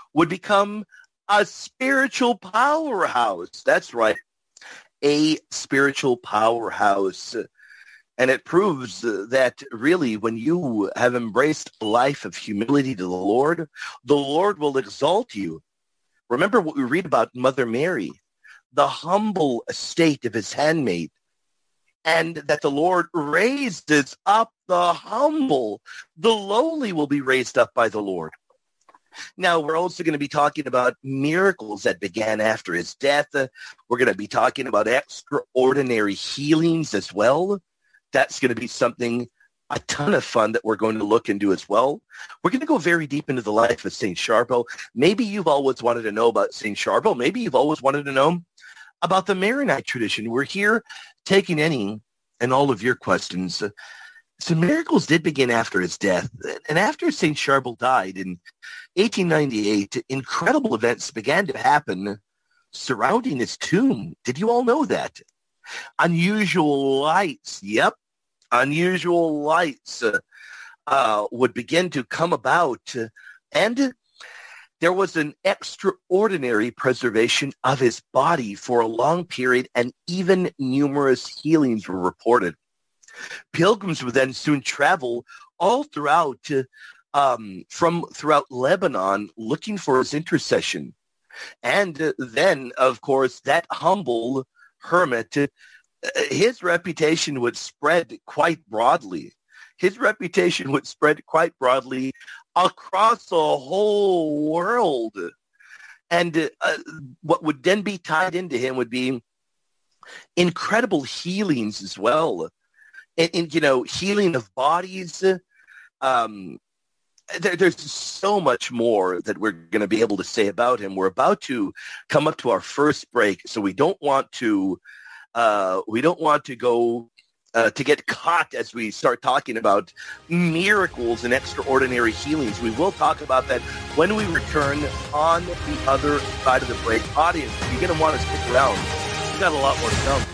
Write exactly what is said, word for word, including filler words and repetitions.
would become a spiritual powerhouse. That's right, a spiritual powerhouse. And it proves that really when you have embraced a life of humility to the Lord, the Lord will exalt you. Remember what we read about Mother Mary, the humble estate of his handmaid, and that the Lord raises up the humble. The lowly will be raised up by the Lord. Now, we're also going to be talking about miracles that began after his death. Uh, we're going to be talking about extraordinary healings as well. That's going to be something, a ton of fun that we're going to look into as well. We're going to go very deep into the life of Saint Charbel. Maybe you've always wanted to know about Saint Charbel. Maybe you've always wanted to know about the Maronite tradition. We're here taking any and all of your questions. Uh, So miracles did begin after his death. And after Saint Charbel died in eighteen ninety-eight, incredible events began to happen surrounding his tomb. Did you all know that? Unusual lights, yep, unusual lights uh, uh, would begin to come about. Uh, and there was an extraordinary preservation of his body for a long period, and even numerous healings were reported. Pilgrims would then soon travel all throughout, uh, um, from throughout Lebanon, looking for his intercession. And uh, then, of course, that humble hermit, uh, his reputation would spread quite broadly. His reputation would spread quite broadly across the whole world. And uh, uh, what would then be tied into him would be incredible healings as well. And, and, you know, healing of bodies. Um, there, there's so much more that we're going to be able to say about him. We're about to come up to our first break, so we don't want to uh, we don't want to go uh, to get caught as we start talking about miracles and extraordinary healings. We will talk about that when we return on the other side of the break. Audience, you're going to want to stick around. We've got a lot more to come.